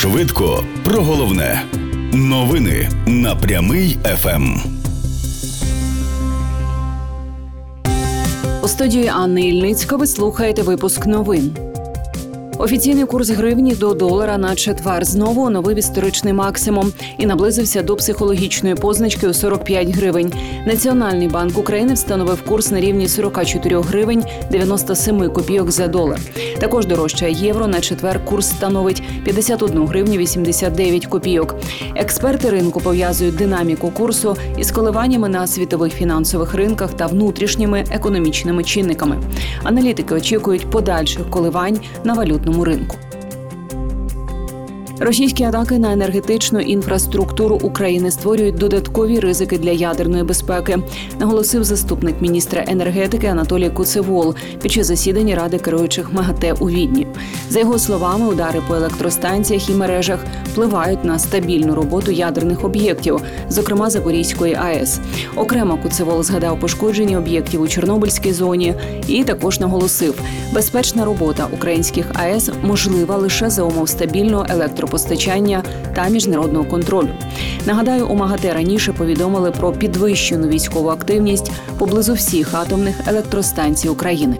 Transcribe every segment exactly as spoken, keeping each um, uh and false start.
Швидко про головне. Новини на Прямий еф ем. У студії Анни Ільницька ви слухаєте випуск новин. Офіційний курс гривні до долара на четвер знову оновив історичний максимум і наблизився до психологічної позначки у сорок п'ять гривень. Національний банк України встановив курс на рівні сорок чотири гривень дев'яносто сім копійок за долар. Також дорожчає євро, на четвер курс становить п'ятдесят одну гривню вісімдесят дев'ять копійок. Експерти ринку пов'язують динаміку курсу із коливаннями на світових фінансових ринках та внутрішніми економічними чинниками. Аналітики очікують подальших коливань на валютному ринку. Російські атаки на енергетичну інфраструктуру України створюють додаткові ризики для ядерної безпеки, наголосив заступник міністра енергетики Анатолій Куцевол під час засідання Ради керуючих МАГАТЕ у Відні. За його словами, удари по електростанціях і мережах впливають на стабільну роботу ядерних об'єктів, зокрема Запорізької АЕС. Окремо Куцевол згадав пошкодження об'єктів у Чорнобильській зоні і також наголосив, безпечна робота українських АЕС можлива лише за умов стабільного електропостачання постачання та міжнародного контролю. Нагадаю, у МАГАТЕ раніше повідомили про підвищену військову активність поблизу всіх атомних електростанцій України.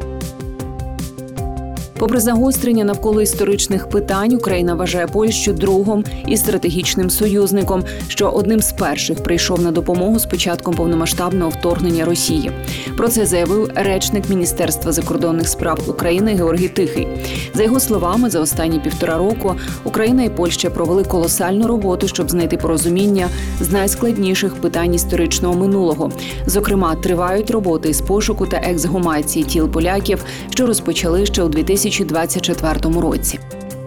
Попри загострення навколо історичних питань, Україна вважає Польщу другом і стратегічним союзником, що одним з перших прийшов на допомогу з початком повномасштабного вторгнення Росії. Про це заявив речник Міністерства закордонних справ України Георгій Тихий. За його словами, за останні півтора року Україна і Польща провели колосальну роботу, щоб знайти порозуміння з найскладніших питань історичного минулого. Зокрема, тривають роботи з пошуку та ексгумації тіл поляків, що розпочали ще у дві тисячі двадцять четвертому році.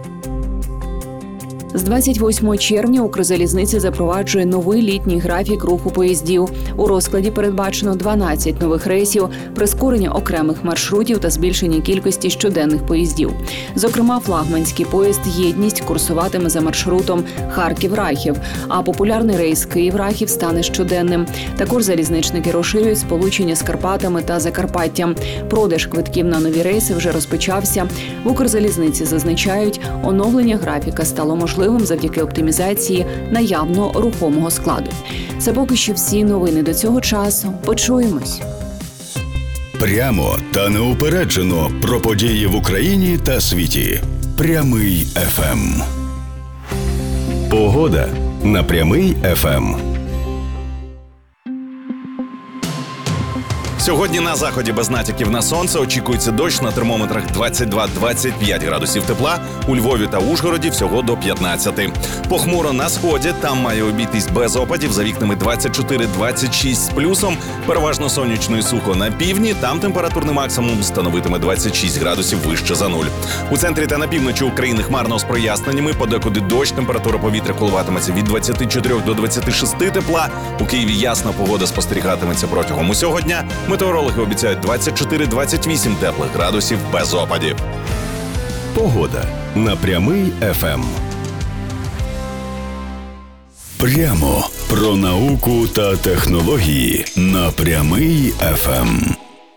З двадцять восьмого червня Укрзалізниця запроваджує новий літній графік руху поїздів. У розкладі передбачено дванадцять нових рейсів, прискорення окремих маршрутів та збільшення кількості щоденних поїздів. Зокрема, флагманський поїзд «Єдність» курсуватиме за маршрутом Харків-Рахів, а популярний рейс Київ-Рахів стане щоденним. Також залізничники розширюють сполучення з Карпатами та Закарпаттям. Продаж квитків на нові рейси вже розпочався. В Укрзалізниці зазначають, оновлення графіка стало можливим завдяки оптимізації наявного рухомого складу. Це поки що всі новини до цього часу. Почуємось. Прямо та неупереджено про події в Україні та світі. Прямий еф ем. Погода на Прямий еф ем. Сьогодні на заході без натяків на сонце очікується дощ, на термометрах двадцять два - двадцять п'ять градусів тепла, у Львові та Ужгороді всього до п'ятнадцяти. Похмуро на сході, там має обійтись без опадів, за вікнами двадцять чотири - двадцять шість з плюсом, переважно сонячно і сухо на півдні, там температурний максимум становитиме двадцять шість градусів вище за нуль. У центрі та на півночі України хмарно з проясненнями, подекуди дощ, температура повітря коливатиметься від двадцяти чотирьох до двадцяти шести тепла, у Києві ясна погода спостерігатиметься протягом усього дня. Метеорологи обіцяють двадцять чотири - двадцять вісім теплих градусів без опадів. Погода на Прямий еф ем. Прямо про науку та технології на Прямий еф ем.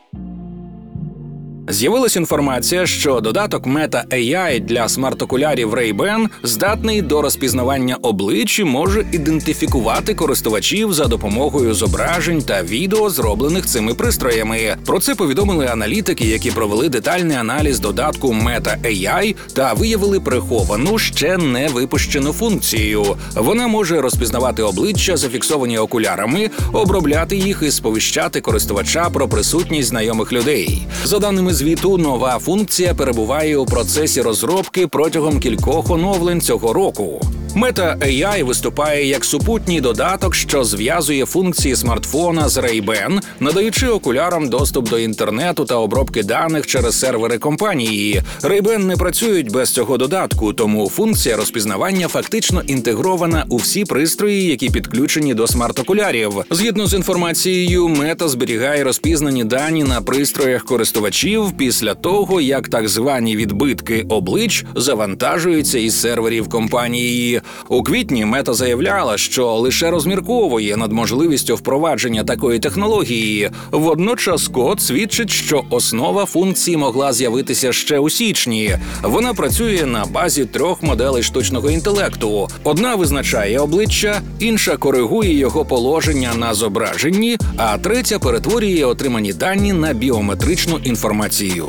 З'явилась інформація, що додаток Meta ей ай для смарт-окулярів Ray-Ban здатний до розпізнавання облич і може ідентифікувати користувачів за допомогою зображень та відео, зроблених цими пристроями. Про це повідомили аналітики, які провели детальний аналіз додатку Meta ей ай та виявили приховану, ще не випущену функцію. Вона може розпізнавати обличчя, зафіксовані окулярами, обробляти їх і сповіщати користувача про присутність знайомих людей. За даними звіту, нова функція перебуває у процесі розробки протягом кількох оновлень цього року. Meta ей ай виступає як супутній додаток, що зв'язує функції смартфона з Ray-Ban, надаючи окулярам доступ до інтернету та обробки даних через сервери компанії. Ray-Ban не працюють без цього додатку, тому функція розпізнавання фактично інтегрована у всі пристрої, які підключені до смарт-окулярів. Згідно з інформацією, Meta зберігає розпізнані дані на пристроях користувачів після того, як так звані відбитки облич завантажуються із серверів компанії. У квітні Мета заявляла, що лише розмірковує над можливістю впровадження такої технології. Водночас код свідчить, що основа функції могла з'явитися ще у січні. Вона працює на базі трьох моделей штучного інтелекту. Одна визначає обличчя, інша коригує його положення на зображенні, а третя перетворює отримані дані на біометричну інформацію.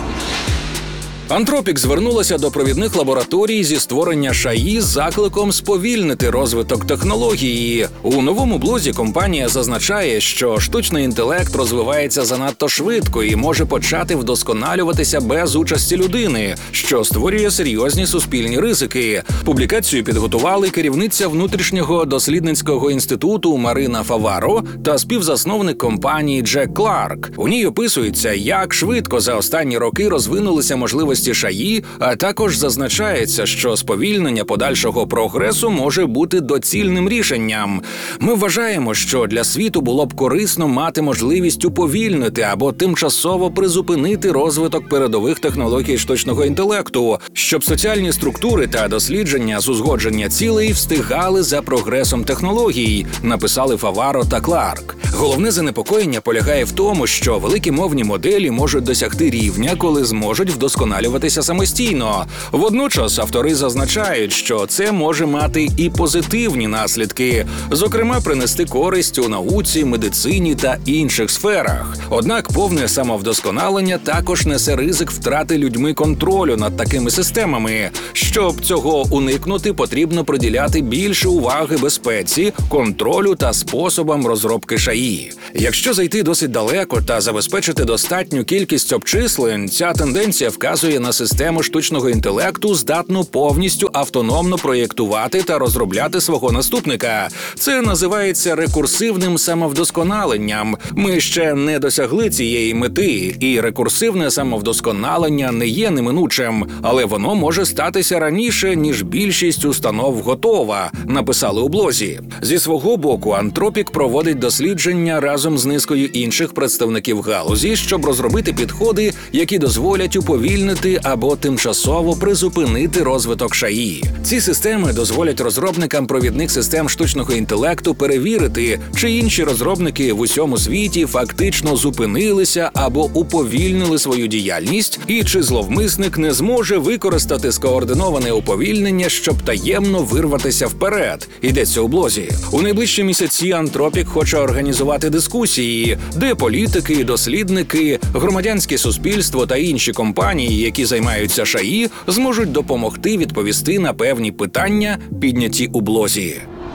Anthropic звернулася до провідних лабораторій зі створення ШАІ з закликом сповільнити розвиток технології. У новому блозі компанія зазначає, що штучний інтелект розвивається занадто швидко і може почати вдосконалюватися без участі людини, що створює серйозні суспільні ризики. Публікацію підготували керівниця внутрішнього дослідницького інституту Марина Фаваро та співзасновник компанії Джек Кларк. У ній описується, як швидко за останні роки розвинулися можливості ШАІ, а також зазначається, що сповільнення подальшого прогресу може бути доцільним рішенням. Ми вважаємо, що для світу було б корисно мати можливість уповільнити або тимчасово призупинити розвиток передових технологій штучного інтелекту, щоб соціальні структури та дослідження з узгодження цілей встигали за прогресом технологій, написали Фаваро та Кларк. Головне занепокоєння полягає в тому, що великі мовні моделі можуть досягти рівня, коли зможуть вдосконалюватися самостійно. Водночас автори зазначають, що це може мати і позитивні наслідки, зокрема принести користь у науці, медицині та інших сферах. Однак повне самовдосконалення також несе ризик втрати людьми контролю над такими системами. Щоб цього уникнути, потрібно приділяти більше уваги безпеці, контролю та способам розробки ШАІ. Якщо зайти досить далеко та забезпечити достатню кількість обчислень, ця тенденція вказує на систему штучного інтелекту, здатну повністю автономно проєктувати та розробляти свого наступника. Це називається рекурсивним самовдосконаленням. Ми ще не досягли цієї мети, і рекурсивне самовдосконалення не є неминучим, але воно може статися раніше, ніж більшість установ готова, написали у блозі. Зі свого боку, Anthropic проводить дослідження разом з низкою інших представників галузі, щоб розробити підходи, які дозволять уповільнити або тимчасово призупинити розвиток ШАІ. Ці системи дозволять розробникам провідних систем штучного інтелекту перевірити, чи інші розробники в усьому світі фактично зупинилися або уповільнили свою діяльність, і чи зловмисник не зможе використати скоординоване уповільнення, щоб таємно вирватися вперед. Йдеться у блозі. У найближчі місяці Anthropic хоче організувати дискусії, де політики, дослідники, громадянське суспільство та інші компанії, які займаються ШАІ, зможуть допомогти відповісти на певні питання, підняті у блозі.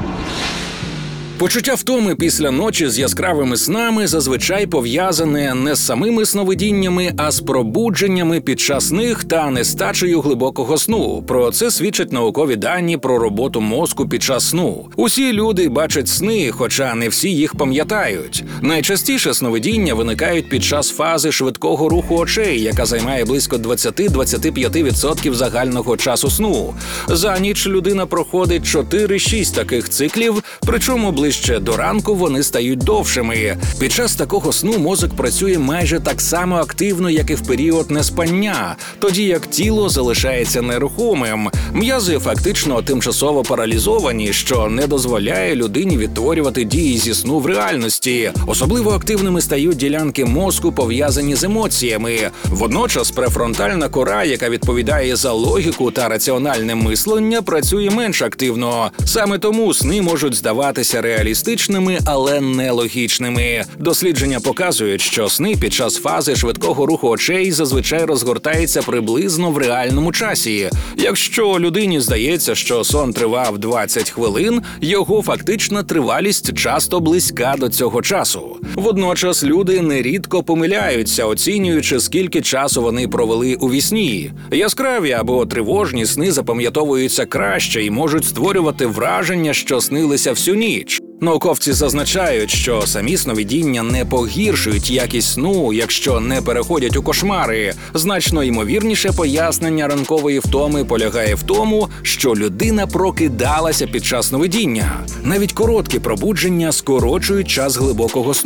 Почуття втоми після ночі з яскравими снами зазвичай пов'язане не з самими сновидіннями, а з пробудженнями під час них та нестачею глибокого сну. Про це свідчать наукові дані про роботу мозку під час сну. Усі люди бачать сни, хоча не всі їх пам'ятають. Найчастіше сновидіння виникають під час фази швидкого руху очей, яка займає близько двадцять-двадцять п'ять відсотків загального часу сну. За ніч людина проходить чотири-шість таких циклів, причому близько Ближче до ранку вони стають довшими. Під час такого сну мозок працює майже так само активно, як і в період неспання, тоді як тіло залишається нерухомим. М'язи фактично тимчасово паралізовані, що не дозволяє людині відтворювати дії зі сну в реальності. Особливо активними стають ділянки мозку, пов'язані з емоціями. Водночас префронтальна кора, яка відповідає за логіку та раціональне мислення, працює менш активно. Саме тому сни можуть здаватися реальними. реалістичними, але нелогічними. Дослідження показують, що сни під час фази швидкого руху очей зазвичай розгортаються приблизно в реальному часі. Якщо людині здається, що сон тривав двадцять хвилин, його фактична тривалість часто близька до цього часу. Водночас люди нерідко помиляються, оцінюючи, скільки часу вони провели у вісні. Яскраві або тривожні сни запам'ятовуються краще і можуть створювати враження, що снилися всю ніч. Науковці зазначають, що самі сновидіння не погіршують якість сну, якщо не переходять у кошмари. Значно ймовірніше пояснення ранкової втоми полягає в тому, що людина прокидалася під час сновидіння. Навіть короткі пробудження скорочують час глибокого сну.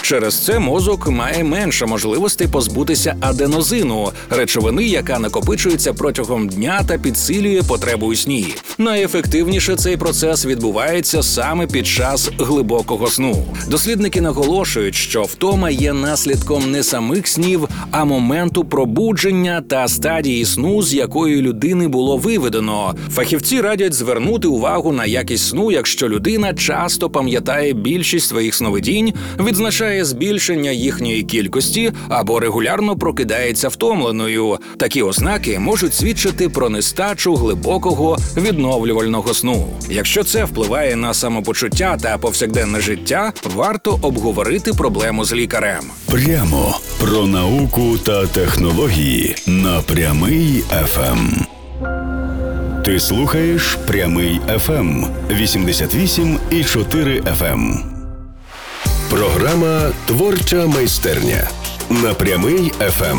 Через це мозок має менше можливостей позбутися аденозину – речовини, яка накопичується протягом дня та підсилює потребу у сні. Найефективніше цей процес відбувається саме під час глибокого сну. Дослідники наголошують, що втома є наслідком не самих снів, а моменту пробудження та стадії сну, з якої людини було виведено. Фахівці радять звернути увагу на якість сну, якщо людина часто пам'ятає більшість своїх сновидінь, відзначає збільшення їхньої кількості або регулярно прокидається втомленою. Такі ознаки можуть свідчити про нестачу глибокого відновлювального сну. Якщо це впливає на самопочуття та повсякденне життя, варто обговорити проблему з лікарем. Прямо про науку та технології на Прямий еф ем. Ти слухаєш Прямий еф ем вісімдесят вісім і чотири еф ем. Програма «Творча майстерня» на Прямий еф ем.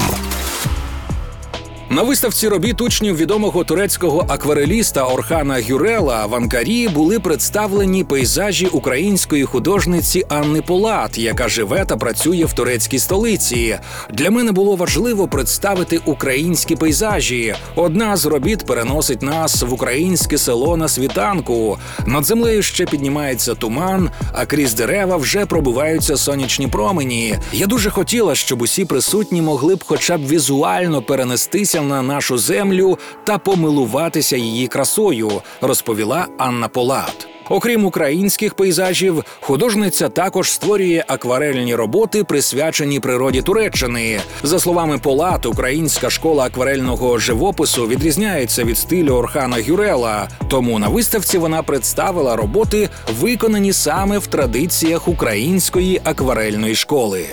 На виставці робіт учнів відомого турецького аквареліста Орхана Гюрела в Анкарі були представлені пейзажі української художниці Анни Полат, яка живе та працює в турецькій столиці. Для мене було важливо представити українські пейзажі. Одна з робіт переносить нас в українське село на світанку. Над землею ще піднімається туман, а крізь дерева вже пробиваються сонячні промені. Я дуже хотіла, щоб усі присутні могли б хоча б візуально перенестися на нашу землю та помилуватися її красою, розповіла Анна Полат. Окрім українських пейзажів, художниця також створює акварельні роботи, присвячені природі Туреччини. За словами Полат, українська школа акварельного живопису відрізняється від стилю Орхана Гюрела, тому на виставці вона представила роботи, виконані саме в традиціях української акварельної школи.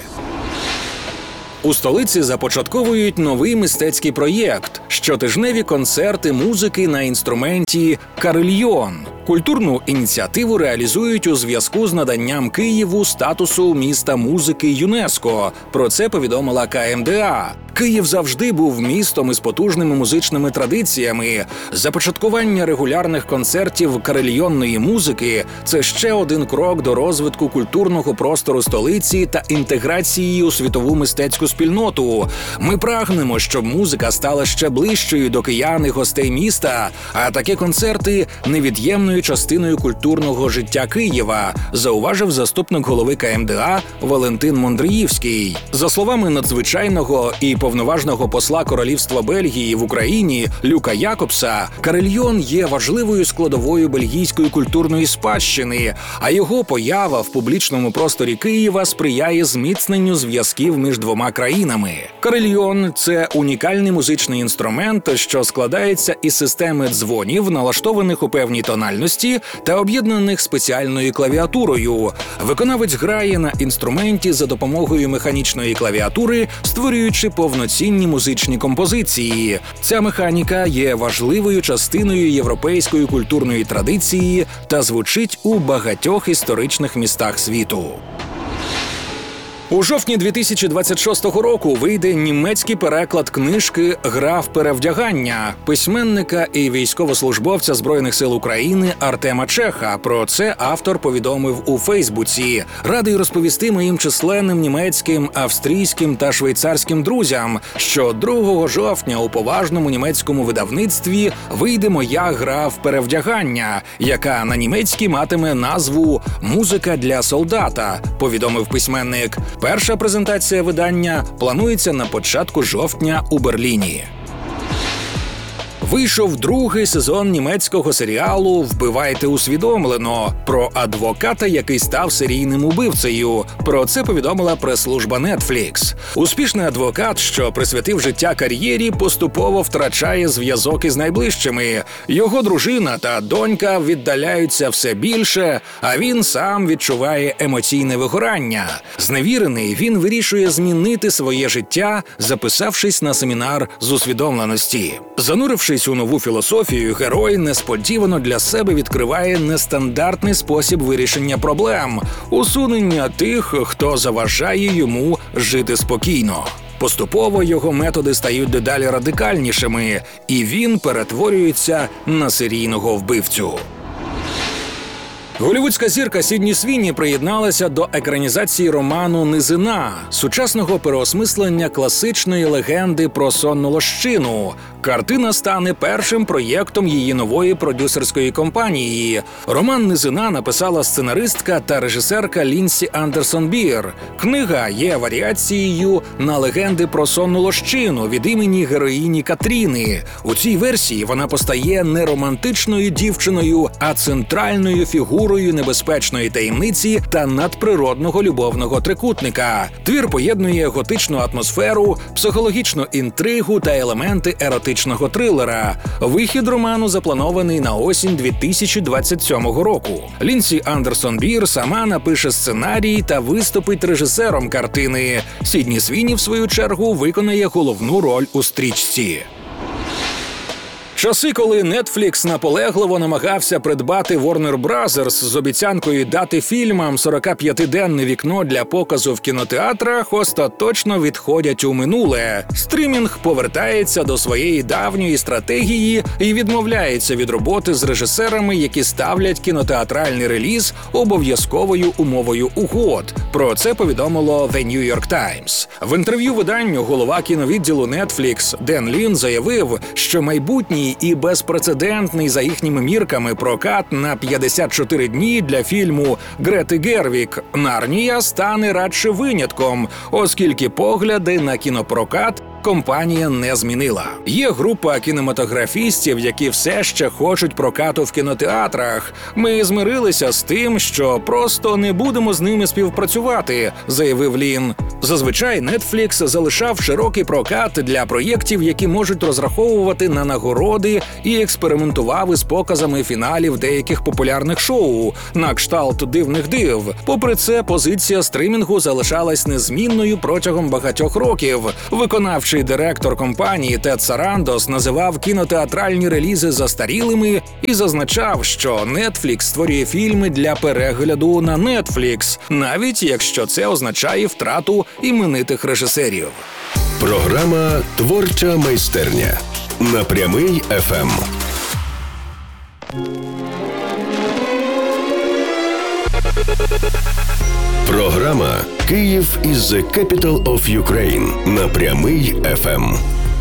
У столиці започатковують новий мистецький проєкт – щотижневі концерти музики на інструменті «Карельйон». Культурну ініціативу реалізують у зв'язку з наданням Києву статусу міста музики ЮНЕСКО. Про це повідомила Ка Ем Де А. Київ завжди був містом із потужними музичними традиціями. Започаткування регулярних концертів карельйонної музики – це ще один крок до розвитку культурного простору столиці та інтеграції у світову мистецьку спільноту. Ми прагнемо, щоб музика стала ще ближчою до киян і гостей міста, а такі концерти – невід'ємною частиною культурного життя Києва, зауважив заступник голови Ка Ем Де А Валентин Мондріївський. За словами надзвичайного і повноважного посла Королівства Бельгії в Україні Люка Якобса, карельйон є важливою складовою бельгійської культурної спадщини, а його поява в публічному просторі Києва сприяє зміцненню зв'язків між двома країнами. Карельйон – це унікальний музичний інструмент, що складається із системи дзвонів, налаштованих у певній тональності та об'єднаних спеціальною клавіатурою. Виконавець грає на інструменті за допомогою механічної клавіатури, створюючи повноцінні музичні композиції. Ця механіка є важливою частиною європейської культурної традиції та звучить у багатьох історичних містах світу. У жовтні дві тисячі двадцять шостого року вийде німецький переклад книжки «Гра в перевдягання» письменника і військовослужбовця Збройних сил України Артема Чеха. Про це автор повідомив у Фейсбуці. Радий розповісти моїм численним німецьким, австрійським та швейцарським друзям, що другого жовтня у поважному німецькому видавництві вийде моя гра в перевдягання, яка на німецькій матиме назву «Музика для солдата», повідомив письменник. Перша презентація видання планується на початку жовтня у Берліні. Вийшов другий сезон німецького серіалу «Вбивайте усвідомлено» про адвоката, який став серійним убивцею. Про це повідомила прес-служба Netflix. Успішний адвокат, що присвятив життя кар'єрі, поступово втрачає зв'язок із найближчими. Його дружина та донька віддаляються все більше, а він сам відчуває емоційне вигорання. Зневірений, він вирішує змінити своє життя, записавшись на семінар з усвідомленості. Занурившись у нову філософію, герой несподівано для себе відкриває нестандартний спосіб вирішення проблем – усунення тих, хто заважає йому жити спокійно. Поступово його методи стають дедалі радикальнішими, і він перетворюється на серійного вбивцю. Голлівудська зірка Сідні Свіні приєдналася до екранізації роману «Низина» – сучасного переосмислення класичної легенди про сонну лощину. Картина стане першим проєктом її нової продюсерської компанії. Роман «Низина» написала сценаристка та режисерка Лінсі Андерсон-Бір. Книга є варіацією на легенди про сонну лощину від імені героїні Катріни. У цій версії вона постає не романтичною дівчиною, а центральною фігурою небезпечної таємниці та надприродного любовного трикутника. Твір поєднує готичну атмосферу, психологічну інтригу та елементи еротичного трилера. Вихід роману запланований на осінь дві тисячі двадцять сьомого року. Лінсі Андерсон-Бір сама напише сценарій та виступить режисером картини. Сідні Свіні, в свою чергу, виконає головну роль у стрічці. Часи, коли Netflix наполегливо намагався придбати Warner Brothers з обіцянкою дати фільмам сорокап'ятиденне вікно для показу в кінотеатрах, остаточно відходять у минуле. Стрімінг повертається до своєї давньої стратегії і відмовляється від роботи з режисерами, які ставлять кінотеатральний реліз обов'язковою умовою угод. Про це повідомило The New York Times. В інтерв'ю виданню голова кіновідділу Netflix Ден Лін заявив, що майбутній і безпрецедентний за їхніми мірками прокат на п'ятдесят чотири дні для фільму Грети Гервіг «Нарнія» стане радше винятком, оскільки погляди на кінопрокат компанія не змінила. Є група кінематографістів, які все ще хочуть прокату в кінотеатрах. Ми змирилися з тим, що просто не будемо з ними співпрацювати, заявив Лін. Зазвичай Netflix залишав широкий прокат для проєктів, які можуть розраховувати на нагороди, і експериментував із показами фіналів деяких популярних шоу, на кшталт «Дивних див». Попри це, позиція стримінгу залишалась незмінною протягом багатьох років. Виконавчий директор компанії Тед Сарандос називав кінотеатральні релізи застарілими і зазначав, що Netflix створює фільми для перегляду на Netflix, навіть якщо це означає втрату іменитих режисерів. Програма «Творча майстерня» на Прямий еф ем. Програма «Київ is the capital of Ukraine» на Прямий еф ем.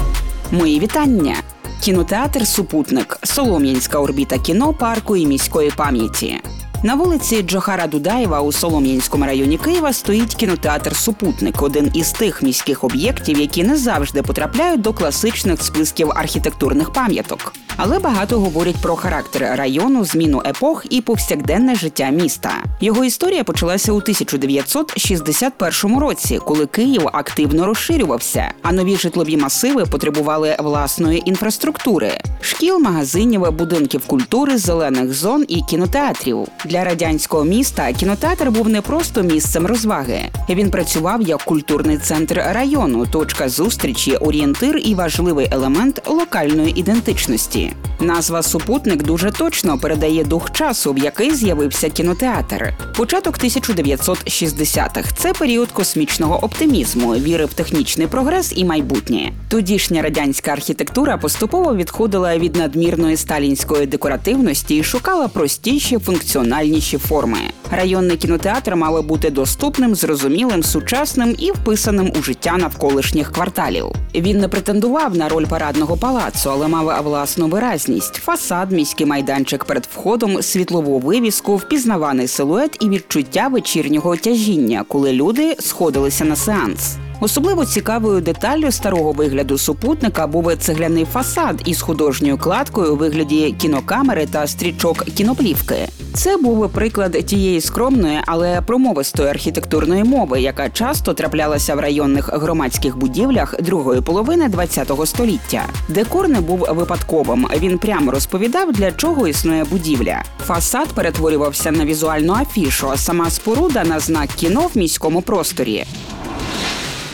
Мої вітання. Кінотеатр «Супутник», Солом'янська орбіта кінопарку і міської пам'яті. На вулиці Джохара Дудаєва у Солом'янському районі Києва стоїть кінотеатр «Супутник», один із тих міських об'єктів, які не завжди потрапляють до класичних списків архітектурних пам'яток. Але багато говорять про характер району, зміну епох і повсякденне життя міста. Його історія почалася у тисяча дев'ятсот шістдесят першому році, коли Київ активно розширювався, а нові житлові масиви потребували власної інфраструктури – шкіл, магазинів, будинків культури, зелених зон і кінотеатрів. Для радянського міста кінотеатр був не просто місцем розваги. Він працював як культурний центр району, точка зустрічі, орієнтир і важливий елемент локальної ідентичності. Назва «Супутник» дуже точно передає дух часу, в який з'явився кінотеатр. Початок тисяча дев'ятсот шістдесятих – це період космічного оптимізму, віри в технічний прогрес і майбутнє. Тодішня радянська архітектура поступово відходила від надмірної сталінської декоративності і шукала простіші, функціональніші форми. Районний кінотеатр мав бути доступним, зрозумілим, сучасним і вписаним у життя навколишніх кварталів. Він не претендував на роль парадного палацу, але мав власну виразність – фасад, міський майданчик перед входом, світлову вивіску, впізнаваний силует і відчуття вечірнього тяжіння, коли люди сходилися на сеанс. Особливо цікавою деталлю старого вигляду «Супутника» був цегляний фасад із художньою кладкою у вигляді кінокамери та стрічок кіноплівки. Це був приклад тієї скромної, але промовистої архітектурної мови, яка часто траплялася в районних громадських будівлях другої половини ХХ століття. Декор не був випадковим, він прямо розповідав, для чого існує будівля. Фасад перетворювався на візуальну афішу, а сама споруда – на знак кіно в міському просторі.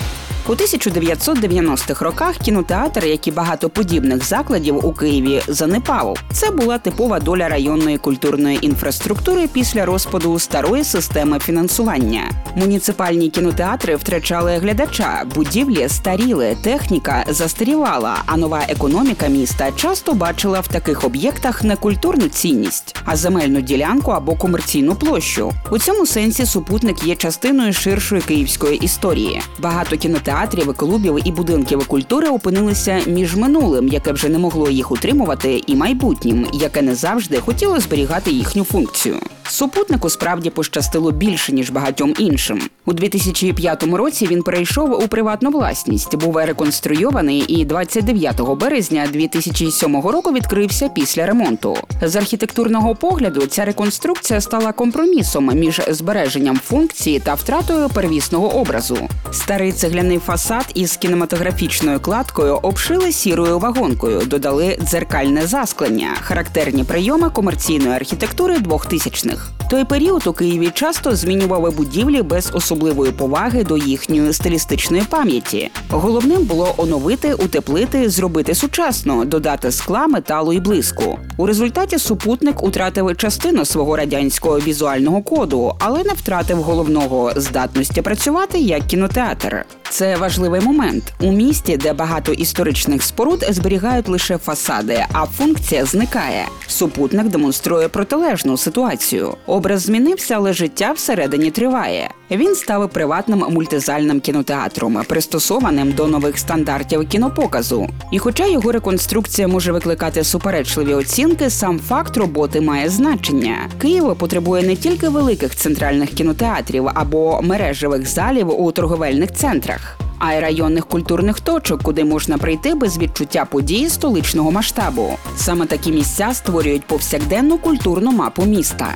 У тисяча дев'ятсот дев'яностих роках кінотеатр, як і багато подібних закладів у Києві, занепав. Це була типова доля районної культурної інфраструктури після розпаду старої системи фінансування. Муніципальні кінотеатри втрачали глядача, будівлі старіли, техніка застарівала, а нова економіка міста часто бачила в таких об'єктах не культурну цінність, а земельну ділянку або комерційну площу. У цьому сенсі супутник є частиною ширшої київської історії. Багато кінотеатрів, клубів і будинків культури опинилися між минулим, яке вже не могло їх утримувати, і майбутнім, яке не завжди хотіло зберігати їхню функцію. Супутнику справді пощастило більше, ніж багатьом іншим. У дві тисячі п'ятому році він перейшов у приватну власність, був реконструйований і двадцять дев'ятого березня дві тисячі сьомого року відкрився після ремонту. З архітектурного погляду ця реконструкція стала компромісом між збереженням функції та втратою первісного образу. Старий цегляний фасад із кінематографічною кладкою обшили сірою вагонкою, додали дзеркальне засклення, характерні прийоми комерційної архітектури двохтисячних. Той період у Києві часто змінювали будівлі без особливої поваги до їхньої стилістичної пам'яті. Головним було оновити, утеплити, зробити сучасно, додати скла, металу і блиску. У результаті супутник утратив частину свого радянського візуального коду, але не втратив головного – здатності працювати як кінотеатр. Це важливий момент. У місті, де багато історичних споруд, зберігають лише фасади, а функція зникає. Супутник демонструє протилежну ситуацію. Образ змінився, але життя всередині триває. Він став приватним мультизальним кінотеатром, пристосованим до нових стандартів кінопоказу. І хоча його реконструкція може викликати суперечливі оцінки, сам факт роботи має значення. Київ потребує не тільки великих центральних кінотеатрів або мережевих залів у торговельних центрах, а й районних культурних точок, куди можна прийти без відчуття події столичного масштабу. Саме такі місця створюють повсякденну культурну мапу міста.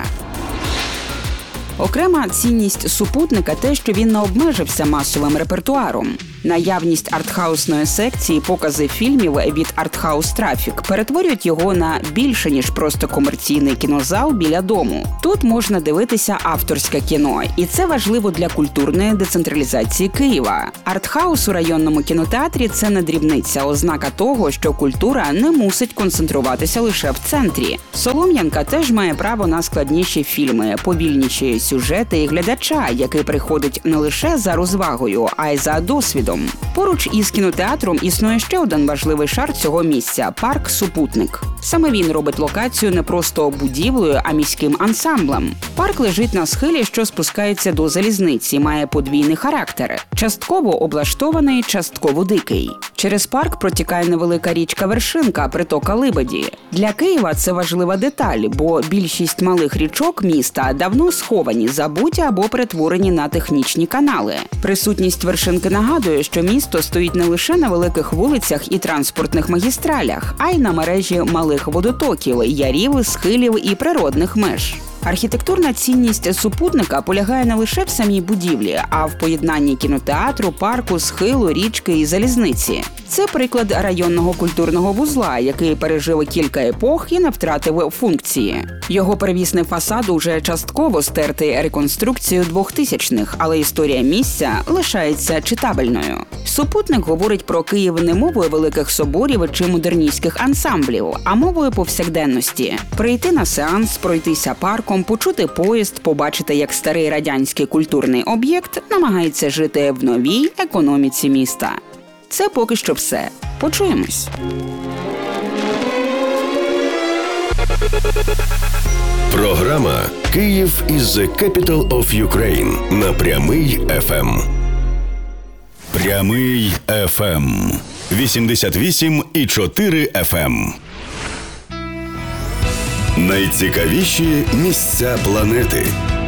Окрема цінність супутника – те, що він не обмежився масовим репертуаром. Наявність артхаусної секції, покази фільмів від Артхаус Трафік перетворюють його на більше, ніж просто комерційний кінозал біля дому. Тут можна дивитися авторське кіно, і це важливо для культурної децентралізації Києва. Артхаус у районному кінотеатрі – це не дрібниця, ознака того, що культура не мусить концентруватися лише в центрі. Солом'янка теж має право на складніші фільми, повільніші сюжети і глядача, який приходить не лише за розвагою, а й за досвідом. Поруч із кінотеатром існує ще один важливий шар цього місця – парк «Супутник». Саме він робить локацію не просто будівлею, а міським ансамблем. Парк лежить на схилі, що спускається до залізниці, має подвійний характер – частково облаштований, частково дикий. Через парк протікає невелика річка Вершинка, притока Либеді. Для Києва це важлива деталь, бо більшість малих річок міста давно сховані, забуті або перетворені на технічні канали. Присутність Вершинки нагадує, що місто стоїть не лише на великих вулицях і транспортних магістралях, а й на мережі малих водотоків, ярів, схилів і природних меж. Архітектурна цінність супутника полягає не лише в самій будівлі, а в поєднанні кінотеатру, парку, схилу, річки і залізниці. Це приклад районного культурного вузла, який пережив кілька епох і не втратив функції. Його первісний фасад уже частково стертий реконструкцією двохтисячних, але історія місця лишається читабельною. Супутник говорить про Київ не мовою великих соборів чи модерністських ансамблів, а мовою повсякденності. Прийти на сеанс, пройтися парком, почути поїзд, побачити, як старий радянський культурний об'єкт намагається жити в новій економіці міста. Це поки що все. Почуємось. Програма «Київ is the capital of Ukraine» на Прямий еф ем. Прямий еф ем. вісімдесят вісім і чотири еф ем. Найцікавіші місця планети.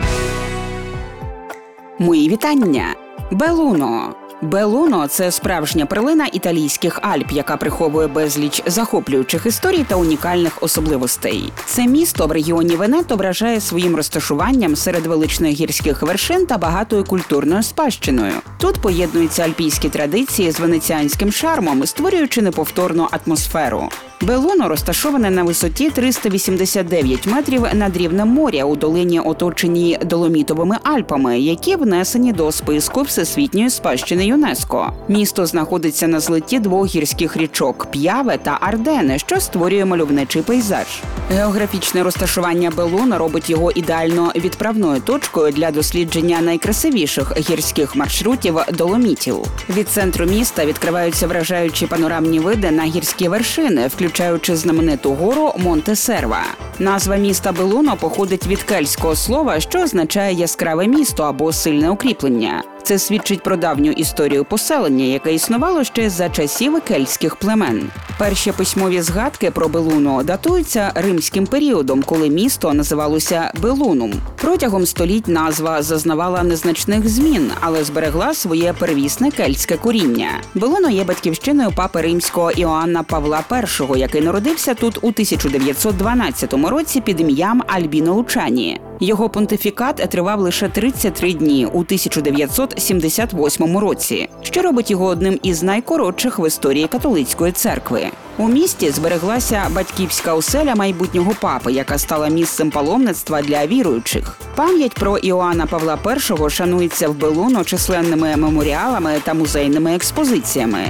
Мої вітання. Белуно. Белуно – це справжня перлина італійських Альп, яка приховує безліч захоплюючих історій та унікальних особливостей. Це місто в регіоні Венето вражає своїм розташуванням серед величних гірських вершин та багатою культурною спадщиною. Тут поєднуються альпійські традиції з венеціанським шармом, створюючи неповторну атмосферу. Белуно розташоване на висоті триста вісімдесят дев'ять метрів над рівнем моря у долині, оточеній Доломітовими Альпами, які внесені до списку Всесвітньої спадщини ЮНЕСКО. Місто знаходиться на злиті двох гірських річок – П'яве та Ардени, що створює мальовничий пейзаж. Географічне розташування Белуно робить його ідеально відправною точкою для дослідження найкрасивіших гірських маршрутів Доломітів. Від центру міста відкриваються вражаючі панорамні види на гірські вершини, включаючи знамениту гору Монте-Серва. Назва міста Белуно походить від кельтського слова, що означає яскраве місто або сильне укріплення. Це свідчить про давню історію поселення, яке існувало ще за часів кельтських племен. Перші письмові згадки про Белуно датуються римським періодом, коли місто називалося Белунум. Протягом століть назва зазнавала незначних змін, але зберегла своє первісне кельтське коріння. Белуно є батьківщиною папи римського Іоанна Павла І, який народився тут у тисяча дев'ятсот дванадцятому році під ім'ям Альбіно Лучані. Його понтифікат тривав лише тридцять три дні у тисяча дев'ятсот сімдесят восьмому році, що робить його одним із найкоротших в історії католицької церкви. У місті збереглася батьківська оселя майбутнього папи, яка стала місцем паломництва для віруючих. Пам'ять про Іоанна Павла І шанується в Белуно численними меморіалами та музейними експозиціями.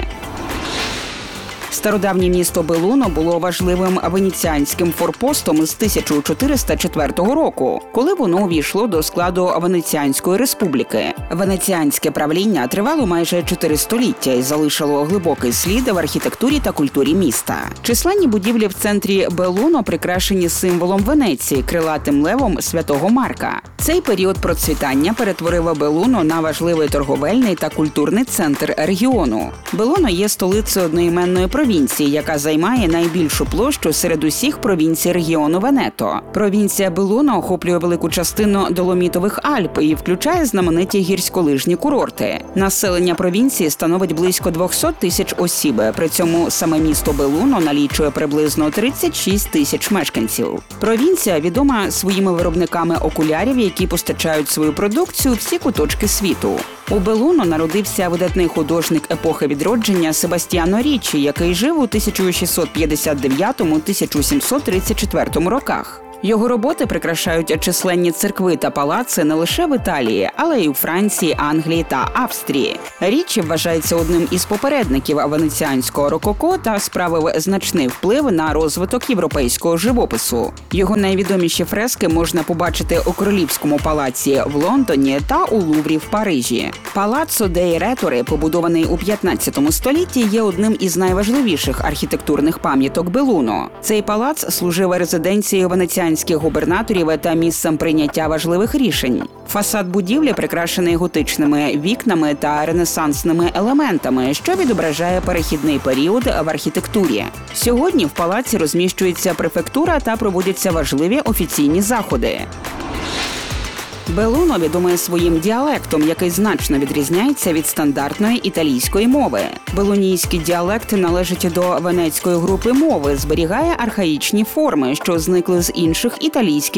Стародавнє місто Белуно було важливим венеціанським форпостом з тисяча чотириста четвертого року, коли воно увійшло до складу Венеціанської республіки. Венеціанське правління тривало майже чотири століття і залишило глибокий слід в архітектурі та культурі міста. Численні будівлі в центрі Белуно прикрашені символом Венеції – крилатим левом Святого Марка. Цей період процвітання перетворив Белуно на важливий торговельний та культурний центр регіону. Белуно є столицею одноіменної провінції, яка займає найбільшу площу серед усіх провінцій регіону Венето. Провінція Белуно охоплює велику частину Доломітових Альп і включає знамениті гірськолижні курорти. Населення провінції становить близько двісті тисяч осіб, при цьому саме місто Белуно налічує приблизно тридцять шість тисяч мешканців. Провінція відома своїми виробниками окулярів, які постачають свою продукцію у всі куточки світу. У Белуно народився видатний художник епохи відродження Себастьяно Річчі, який жив у тисяча шістсот п'ятдесят дев'ятому - тисяча сімсот тридцять четвертому роках. Його роботи прикрашають численні церкви та палаци не лише в Італії, але й у Франції, Англії та Австрії. Річчі вважається одним із попередників венеціанського рококо та справив значний вплив на розвиток європейського живопису. Його найвідоміші фрески можна побачити у Королівському палаці в Лондоні та у Луврі в Парижі. Палаццо деї Ретори, побудований у п'ятнадцятому столітті, є одним із найважливіших архітектурних пам'яток Белуно. Цей палац служив резиденцією венеціанських губернаторів та місцем прийняття важливих рішень. Фасад будівлі прикрашений готичними вікнами та ренесансними елементами, що відображає перехідний період в архітектурі. Сьогодні в палаці розміщується префектура та проводяться важливі офіційні заходи. Белуно відоме своїм діалектом, який значно відрізняється від стандартної італійської мови. Белунійський діалект належить до венецької групи мови, зберігає архаїчні форми, що зникли з інших італійських